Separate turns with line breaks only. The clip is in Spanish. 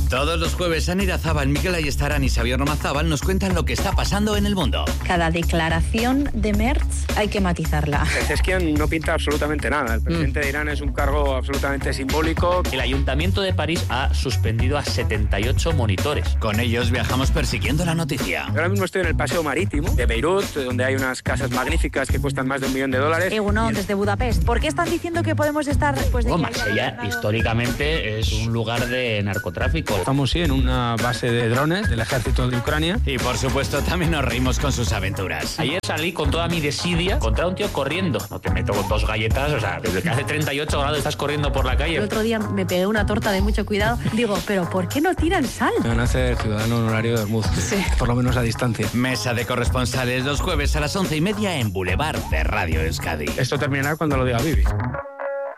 Todos los jueves, Anira Zabal, Mikel Ayestarán y Xavier Romazábal nos cuentan lo que está pasando en el mundo.
Cada declaración de Merz hay que matizarla.
Pezeshkian no pinta absolutamente nada. El presidente de Irán es un cargo absolutamente simbólico.
El Ayuntamiento de París ha suspendido a 78 monitores.
Con ellos viajamos persiguiendo la noticia.
Ahora mismo estoy en el paseo marítimo de Beirut, donde hay unas casas magníficas que cuestan más de $1 millón.
Uno desde Budapest. ¿Por qué están diciendo que podemos estar después de que
Marsella históricamente es un lugar de narcotráfico.
Estamos sí en una base de drones del ejército de Ucrania.
Y por supuesto también nos reímos con sus aventuras.
Ayer salí con toda mi desidia contra un tío corriendo. No te meto con 2 galletas, o sea, desde que hace 38 grados estás corriendo por la calle.
El otro día me pegué una torta de mucho cuidado. Digo, ¿pero por qué no tiran sal?
Me van a hacer ciudadano honorario de Ormuz.
Sí.
Por lo menos a distancia.
Mesa de corresponsales los jueves a las 11:30 en Boulevard de Radio Euskadi.
Esto terminará cuando lo diga Bibi.